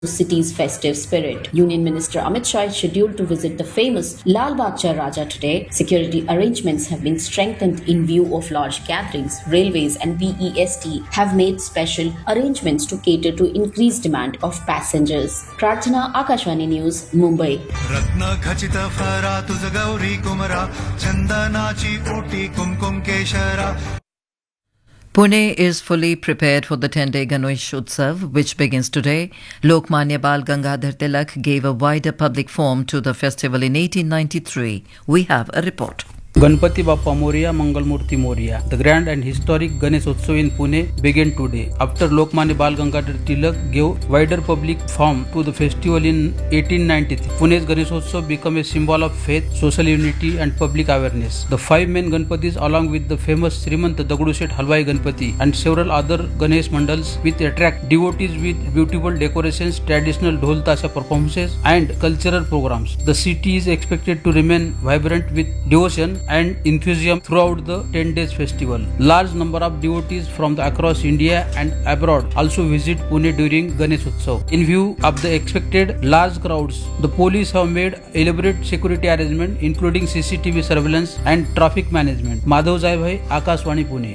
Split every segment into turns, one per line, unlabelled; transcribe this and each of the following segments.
city's festive spirit. Union Minister Amit Shah is scheduled to visit the famous Lal Bagh Raja today. Security arrangements have been strengthened in view of large gatherings. Railways and BEST have made special arrangements to cater to increased demand of passengers. Prarthana, Akashvani News, Mumbai.
रत्न खचित फरा तुझ गौरी कुमरा चंदनाची OT Kumkum केशरा.
Pune is fully prepared for the 10-day Ganesh Utsav, which begins today. Lokmanya Bal Gangadhar Tilak gave a wider public forum to the festival in 1893. We have a report.
Ganpati Bappa Moria, Mangalmurti Moria. The grand and historic Ganesh Utsav in Pune began today. After Lokmanya Bal Gangadhar Tilak gave wider public forum to the festival in 1893, Pune's Ganesh Utsav became a symbol of faith, social unity and public awareness. The five main Ganpatis along with the famous Srimant Dagdushet Halwai Ganpati and several other Ganesh Mandals with attract devotees with beautiful decorations, traditional Dhol Tasha performances and cultural programs. The city is expected to remain vibrant with devotion and enthusiasm throughout the 10 days festival. Large number of devotees from across India and abroad also visit Pune during Ganesh Utsav. In view of the expected large crowds, the police have made elaborate security arrangements including CCTV surveillance and traffic management. Madhav Jaibhai, Akashvani, Pune.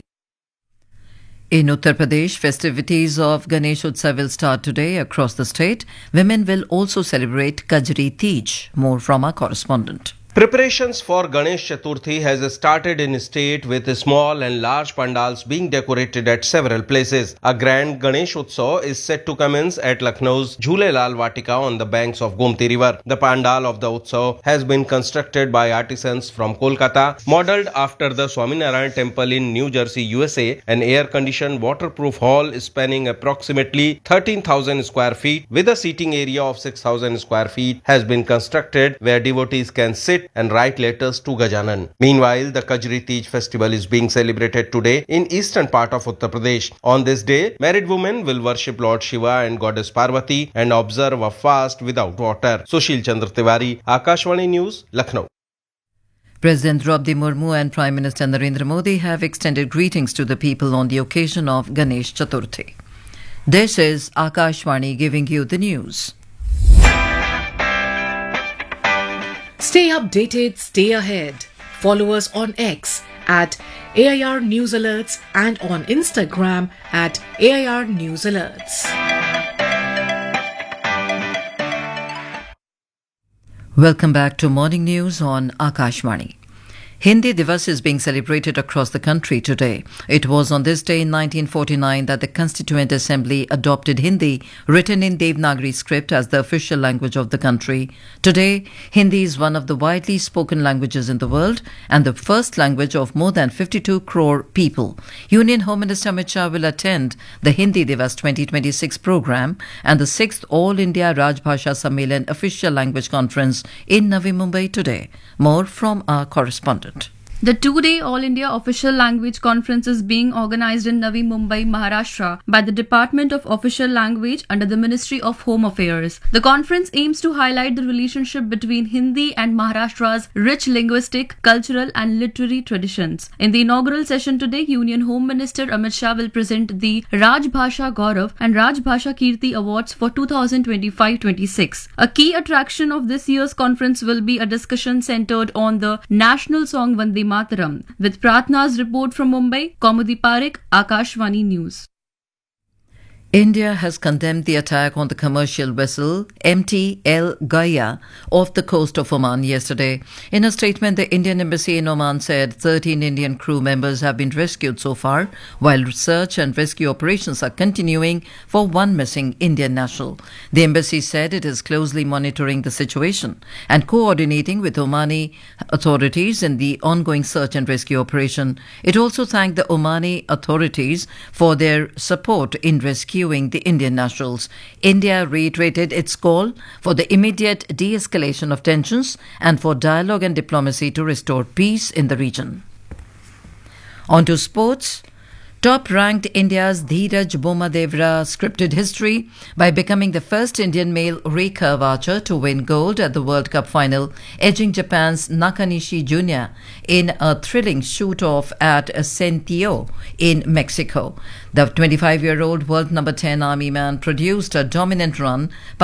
In Uttar Pradesh, festivities of Ganesh Utsav will start today across the state. Women will also celebrate Kajri Teej. More from our correspondent.
Preparations for Ganesh Chaturthi has started in state with small and large pandals being decorated at several places. A grand Ganesh Utsav is set to commence at Lucknow's Jhulelal Vatika on the banks of Gomti River. The pandal of the Utsav has been constructed by artisans from Kolkata, modelled after the Swaminarayan Temple in New Jersey, USA. An air-conditioned waterproof hall spanning approximately 13,000 square feet with a seating area of 6,000 square feet has been constructed where devotees can sit and write letters to Gajanan. Meanwhile, the Kajri Teej festival is being celebrated today in eastern part of Uttar Pradesh. On this day, married women will worship Lord Shiva and Goddess Parvati and observe a fast without water. Sushil Chandra Tiwari, Akashvani News, Lucknow.
President Draupadi Murmu and Prime Minister Narendra Modi have extended greetings to the people on the occasion of Ganesh Chaturthi. This is Akashvani giving you the news.
Stay updated, stay ahead. Follow us on X at AIR News Alerts and on Instagram at AIR News Alerts.
Welcome back to Morning News on Akashvani. Hindi Divas is being celebrated across the country today. It was on this day in 1949 that the Constituent Assembly adopted Hindi, written in Devanagari script, as the official language of the country. Today, Hindi is one of the widely spoken languages in the world and the first language of more than 52 crore people. Union Home Minister Amit Shah will attend the Hindi Divas 2026 program and the 6th All India Rajbhasha Sammelan official language conference in Navi Mumbai today. More from our correspondent.
The two-day All India Official Language Conference is being organized in Navi Mumbai, Maharashtra by the Department of Official Language under the Ministry of Home Affairs. The conference aims to highlight the relationship between Hindi and Maharashtra's rich linguistic, cultural and literary traditions. In the inaugural session today, Union Home Minister Amit Shah will present the Rajbhasha Gaurav and Rajbhasha Kirti Awards for 2025-26. A key attraction of this year's conference will be a discussion centered on the national song Vande Mataram. With Pratna's report from Mumbai, Kaumudi Parekh, Akashvani News.
India has condemned the attack on the commercial vessel MT El Gaya off the coast of Oman yesterday. In a statement, the Indian embassy in Oman said 13 Indian crew members have been rescued so far, while search and rescue operations are continuing for one missing Indian national. The embassy said it is closely monitoring the situation and coordinating with Omani authorities in the ongoing search and rescue operation. It also thanked the Omani authorities for their support in rescuing the Indian nationals. India reiterated its call for the immediate de-escalation of tensions and for dialogue and diplomacy to restore peace in the region. On to sports. Top-ranked India's Dheeraj Bomadevra scripted history by becoming the first Indian male recurve archer to win gold at the World Cup final, edging Japan's Nakanishi Jr. in a thrilling shoot-off at Centio in Mexico. The 25-year-old world number 10 army man produced a dominant run